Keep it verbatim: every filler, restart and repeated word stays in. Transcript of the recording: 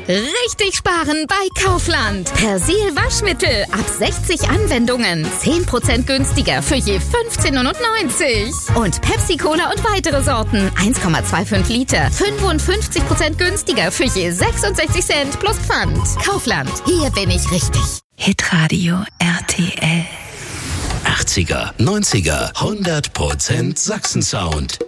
Richtig sparen bei Kaufland. Persil Waschmittel ab sechzig Anwendungen. zehn Prozent günstiger für je fünfzehn neunundneunzig. Und Pepsi-Cola und weitere Sorten. eins Komma fünfundzwanzig Liter. fünfundfünfzig Prozent günstiger für je sechsundsechzig Cent plus Pfand. Kaufland. Hier bin ich richtig. Hitradio R T L. achtziger, neunziger, hundert Prozent Sachsen-Sound.